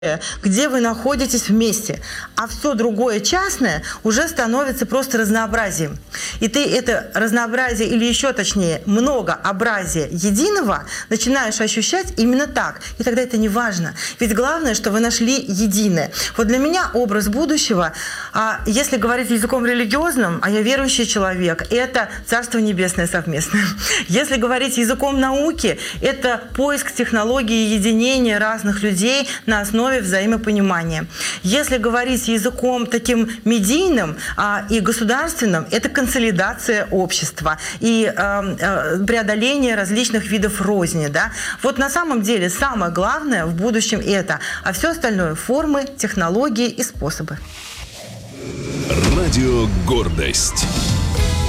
где вы находитесь вместе, а все другое частное уже становится просто разнообразием. И ты это разнообразие, или еще точнее, многообразие единого начинаешь ощущать именно так. И тогда это не важно. Ведь главное, что вы нашли единое. Вот для меня образ будущего, если говорить языком религиозным, а я верующий человек, это Царство Небесное совместное. Если говорить языком науки, это поиск технологии единения разных людей на основе взаимопонимания. Если говорить языком таким медийным и государственным, это консолидация общества и преодоление различных видов розни. Да? Вот на самом деле самое главное в будущем это, а все остальное – формы, технологии и способы. Радио «Гордость».